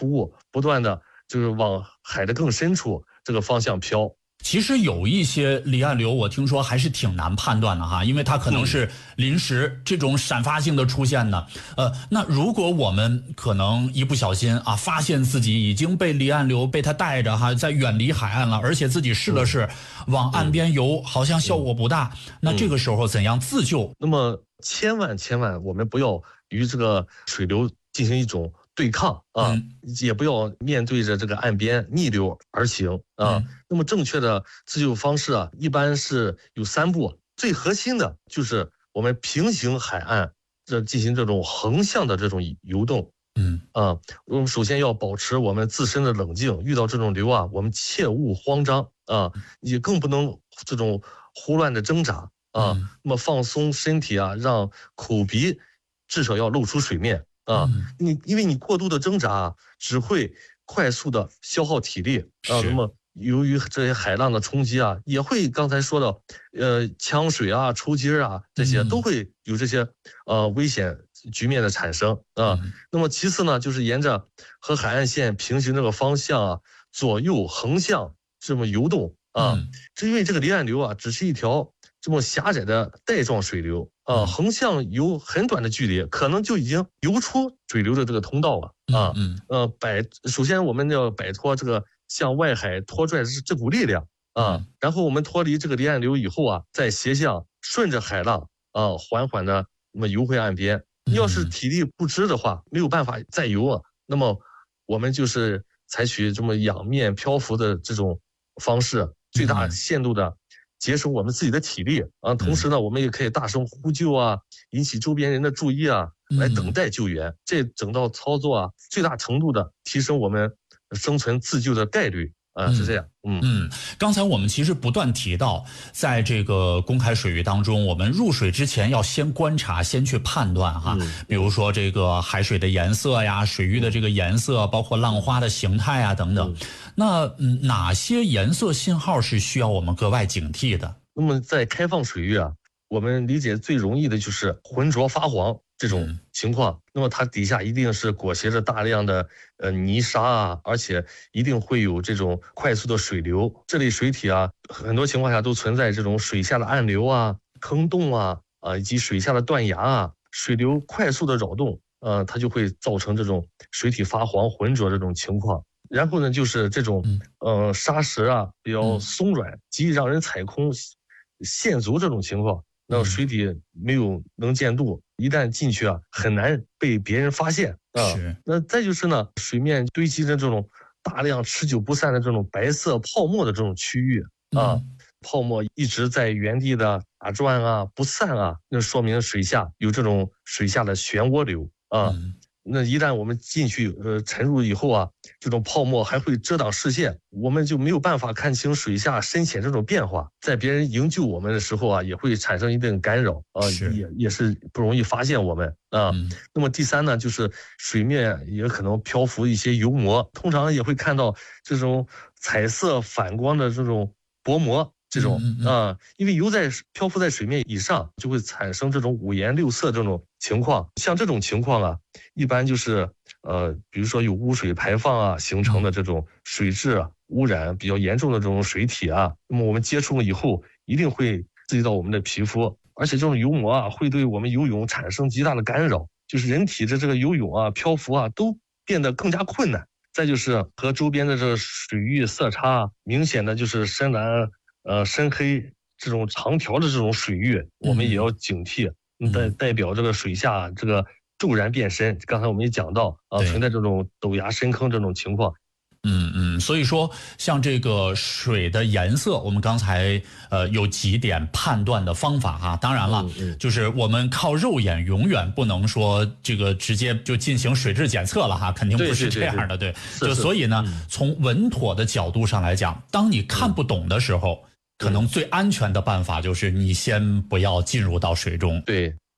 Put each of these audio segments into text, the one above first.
浮物不断的就是往海的更深处这个方向飘。 其实有一些离岸流，我听说还是挺难判断的哈，因为它可能是临时这种闪发性的出现的。那如果我们可能一不小心啊，发现自己已经被离岸流被它带着哈，在远离海岸了，而且自己试了试往岸边游，好像效果不大，那这个时候怎样自救？ 那么千万我们不要与这个水流进行一种对抗啊，也不要面对着这个岸边逆流而行啊。那么正确的自救方式啊，一般是有3步。最核心的就是我们平行海岸进行这种横向的这种游动。我们首先要保持我们自身的冷静，遇到这种流啊，我们切勿慌张啊，也更不能这种胡乱的挣扎啊。那么放松身体啊，让口鼻至少要露出水面。因为你过度的挣扎只会快速的消耗体力啊。那么由于这些海浪的冲击啊，也会刚才说的呛水啊、抽筋啊，这些都会有这些危险局面的产生啊。那么其次呢，就是沿着和海岸线平行这个方向啊，左右横向这么游动啊。是因为这个离岸流啊，只是一条这么狭窄的带状水流啊，横向游很短的距离，可能就已经游出水流的这个通道了啊。首先我们要摆脱这个向外海拖拽这股力量啊，然后我们脱离这个离岸流以后啊，再斜向顺着海浪啊，缓缓的那么游回岸边。要是体力不支的话，没有办法再游啊，那么我们就是采取这么仰面漂浮的这种方式，最大限度的节省我们自己的体力啊。同时呢，我们也可以大声呼救啊，引起周边人的注意啊，来等待救援。这整套操作啊，最大程度的提升我们生存自救的概率啊，是这样。 刚才我们其实不断提到，在这个公开水域当中，我们入水之前要先观察，先去判断哈。比如说这个海水的颜色呀，水域的这个颜色，包括浪花的形态啊等等。那哪些颜色信号是需要我们格外警惕的？ 那么在开放水域啊，我们理解最容易的就是浑浊发黄这种情况。那么它底下一定是裹挟着大量的泥沙啊，而且一定会有这种快速的水流。这类水体啊，很多情况下都存在这种水下的暗流啊、坑洞啊以及水下的断崖啊，水流快速的扰动，它就会造成这种水体发黄、浑浊这种情况。然后呢，就是这种沙石啊比较松软，极易让人踩空、陷足这种情况。那水底没有能见度，一旦进去啊，很难被别人发现啊。那再就是呢，水面堆积着这种大量持久不散的这种白色泡沫的这种区域啊，泡沫一直在原地的打转啊，不散啊，那说明水下有这种水下的漩涡流啊。那一旦我们进去沉入以后啊，这种泡沫还会遮挡视线，我们就没有办法看清水下深浅这种变化。在别人营救我们的时候啊，也会产生一定干扰啊，也是不容易发现我们啊。那么第三呢，就是水面也可能漂浮一些油膜，通常也会看到这种彩色反光的这种薄膜。这种因为漂浮在水面以上，就会产生这种五颜六色这种情况。像这种情况啊，一般就是比如说有污水排放啊形成的这种水质污染比较严重的这种水体啊，那么我们接触了以后，一定会刺激到我们的皮肤，而且这种油膜啊会对我们游泳产生极大的干扰，就是人体的这个游泳啊、漂浮啊都变得更加困难。再就是和周边的这个水域色差明显的就是深蓝。深黑这种长条的这种水域，我们也要警惕，代表这个水下这个骤然变深。刚才我们也讲到存在这种陡崖深坑这种情况。 所以说像这个水的颜色，我们刚才有几点判断的方法哈。当然了，就是我们靠肉眼永远不能说这个直接就进行水质检测了哈，肯定不是这样的，对。就所以呢，从稳妥的角度上来讲，当你看不懂的时候，可能最安全的办法就是你先不要进入到水中。 对。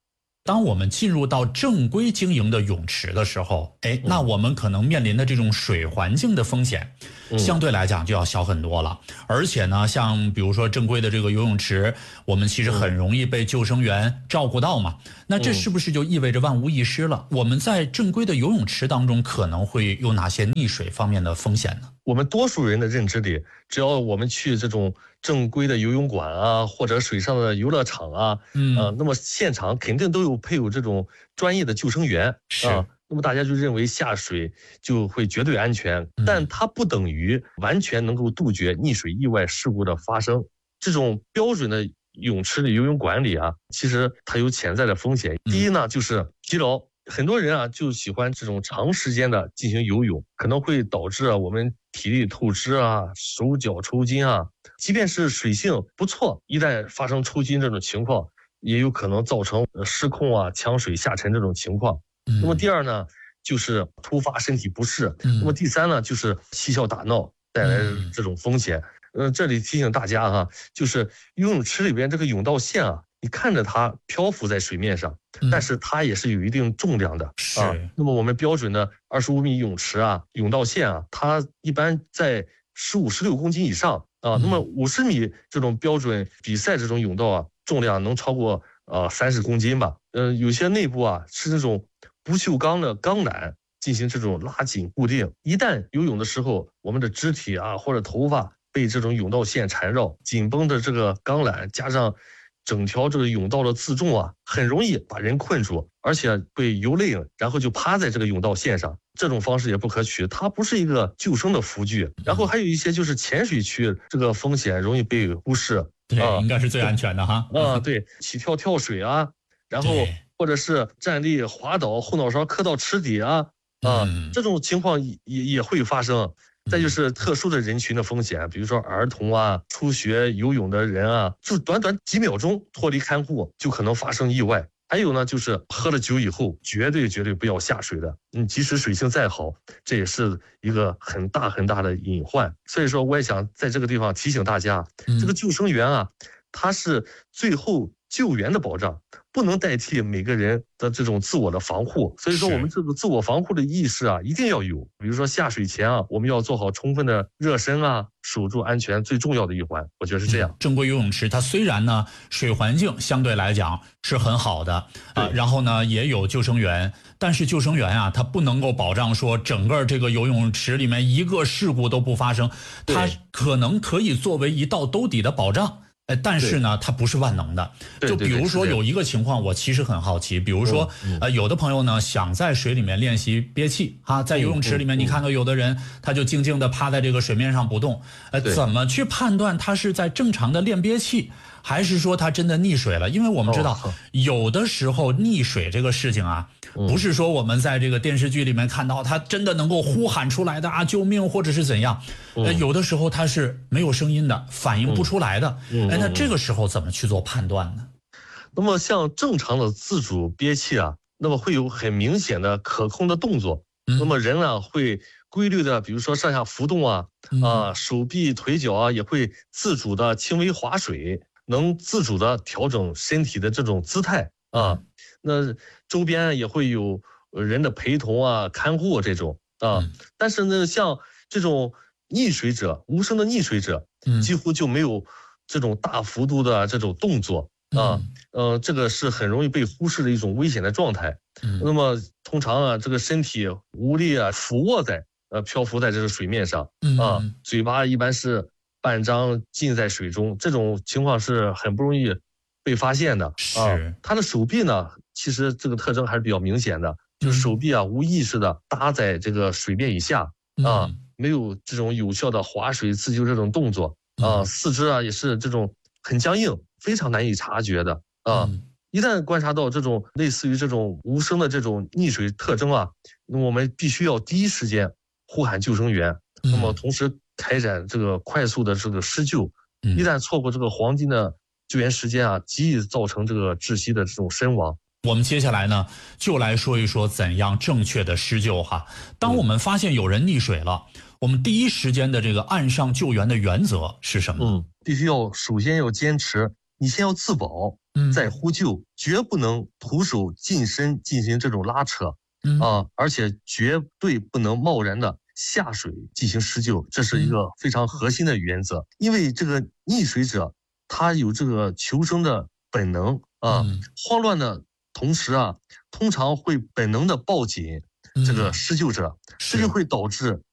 当我们进入到正规经营的泳池的时候，那我们可能面临的这种水环境的风险，相对来讲就要小很多了。而且呢，像比如说正规的这个游泳池，我们其实很容易被救生员照顾到嘛。那这是不是就意味着万无一失了？我们在正规的游泳池当中可能会有哪些溺水方面的风险呢？ 我们多数人的认知里，只要我们去这种正规的游泳馆啊，或者水上的游乐场啊，那么现场肯定都有配有这种专业的救生员啊。那么大家就认为下水就会绝对安全，但它不等于完全能够杜绝溺水意外事故的发生。这种标准的泳池里、游泳馆里啊，其实它有潜在的风险。第一呢，就是疲劳。很多人啊就喜欢这种长时间的进行游泳，可能会导致我们体力透支啊、手脚抽筋啊。即便是水性不错，一旦发生抽筋这种情况，也有可能造成失控啊、呛水下沉这种情况。那么第二呢，就是突发身体不适。那么第三呢，就是嬉笑打闹带来这种风险。这里提醒大家哈，就是游泳池里边这个泳道线啊，你看着它漂浮在水面上，但是它也是有一定重量的啊。那么我们标准的25米泳池啊，泳道线啊，它一般在15、16公斤以上啊。那么50米这种标准比赛这种泳道啊，重量能超过30公斤吧。有些内部啊是那种不锈钢的钢缆进行这种拉紧固定，一旦游泳的时候，我们的肢体啊或者头发被这种泳道线缠绕，紧绷的这个钢缆加上整条这个泳道的自重啊，很容易把人困住，而且会游累了，然后就趴在这个泳道线上。这种方式也不可取，它不是一个救生的辅具。然后还有一些就是浅水区这个风险容易被忽视， 对，应该是最安全的哈。 对，起跳跳水啊，然后或者是站立滑倒，后脑勺磕到池底啊，这种情况也会发生。再就是特殊的人群的风险，比如说儿童啊、初学游泳的人啊，就短短几秒钟脱离看护就可能发生意外。还有呢，就是喝了酒以后绝对不要下水的。即使水性再好，这也是一个很大的隐患。所以说，我也想在这个地方提醒大家，这个救生员啊，他是最后救援的保障，不能代替每个人的这种自我的防护。所以说我们这个自我防护的意识啊，一定要有。比如说下水前啊，我们要做好充分的热身啊，守住安全最重要的一环，我觉得是这样。 正规游泳池它虽然呢水环境相对来讲是很好的然后呢也有救生员，但是救生员啊他不能够保障说整个这个游泳池里面一个事故都不发生，它可能可以作为一道兜底的保障。但是呢，它不是万能的。就比如说有一个情况，我其实很好奇，比如说有的朋友呢想在水里面练习憋气在游泳池里面，你看到有的人他就静静的趴在这个水面上不动，怎么去判断他是在正常的练憋气，还是说他真的溺水了？因为我们知道有的时候溺水这个事情啊，不是说我们在这个电视剧里面看到他真的能够呼喊出来的啊救命或者是怎样，有的时候他是没有声音的，反应不出来的。那这个时候怎么去做判断呢？ 那么像正常的自主憋气啊，那么会有很明显的可控的动作。那么人啊会规律的，比如说上下浮动啊，手臂腿脚啊也会自主的轻微划水，能自主的调整身体的这种姿态啊。那周边也会有人的陪同啊、看护这种啊。但是呢，像这种溺水者、无声的溺水者，几乎就没有这种大幅度的这种动作啊。这个是很容易被忽视的一种危险的状态。那么通常啊，这个身体无力啊，俯卧在漂浮在这个水面上啊，嘴巴一般是半张浸在水中，这种情况是很不容易被发现的啊。他的手臂呢，其实这个特征还是比较明显的，就是手臂啊无意识的搭在这个水面以下啊，没有这种有效的划水自救这种动作啊，四肢啊也是这种很僵硬，非常难以察觉的啊。一旦观察到这种类似于这种无声的这种溺水特征啊，那么我们必须要第一时间呼喊救生员，那么同时开展这个快速的这个施救。一旦错过这个黄金的救援时间啊，极易造成这个窒息的这种身亡。 我们接下来呢，就来说一说怎样正确的施救哈。当我们发现有人溺水了，我们第一时间的这个岸上救援的原则是什么？ 必须要首先要坚持，你先要自保在呼救，绝不能徒手近身进行这种拉扯，而且绝对不能贸然的下水进行施救，这是一个非常核心的原则。因为这个溺水者他有这个求生的本能慌乱的同时通常会本能的抱紧这个施救者，这就会导致